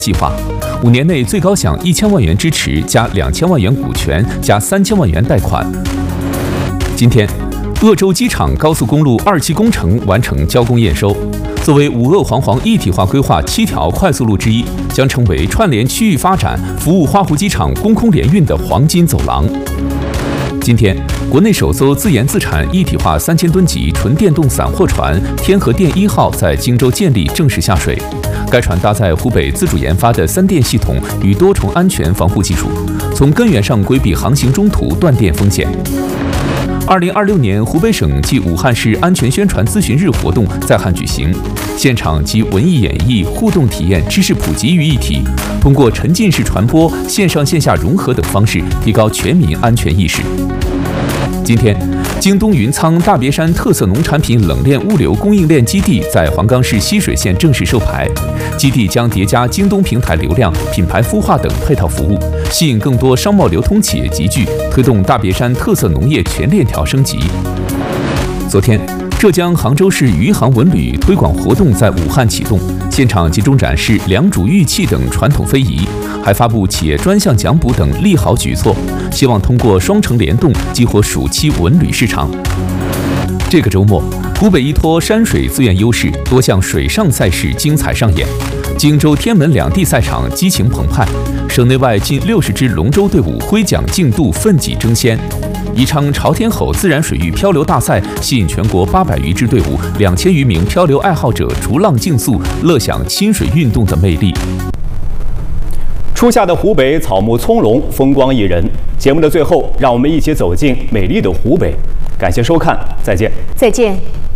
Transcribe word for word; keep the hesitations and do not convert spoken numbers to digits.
计划，五年内最高享一千万元支持加两千万元股权加三千万元贷款。今天，鄂州机场高速公路二期工程完成交工验收。作为五鄂黄黄一体化规划七条快速路之一，将成为串联区域发展、服务花湖机场公空联运的黄金走廊。今天，国内首艘自研自产一体化三千吨级纯电动散货船“天河电一号”在荆州建立正式下水。该船搭载湖北自主研发的三电系统与多重安全防护技术，从根源上规避航行中途断电风险。二零二六年湖北省暨武汉市安全宣传咨询日活动在汉举行，现场集文艺演绎、互动体验、知识普及于一体，通过沉浸式传播、线上线下融合等方式，提高全民安全意识。今天，京东云仓大别山特色农产品冷链物流供应链基地在黄冈市浠水县正式授牌。基地将叠加京东平台流量、品牌孵化等配套服务，吸引更多商贸流通企业集聚，推动大别山特色农业全链条升级。昨天，浙江杭州市余杭文旅推广活动在武汉启动，现场集中展示良渚玉器等传统非遗，还发布企业专项奖补等利好举措，希望通过双城联动激活暑期文旅市场。这个周末，湖北依托山水资源优势，多项水上赛事精彩上演。荆州、天门两地赛场激情澎湃，省内外近六十支龙舟队伍挥桨竞渡，奋起争先。宜昌朝天吼自然水域漂流大赛吸引全国八百余支队伍、两千余名漂流爱好者逐浪竞速，乐享亲水运动的魅力。 初夏的湖北草木葱茏，风光宜人。节目的最后，让我们一起走进美丽的湖北。感谢收看，再见。 再见。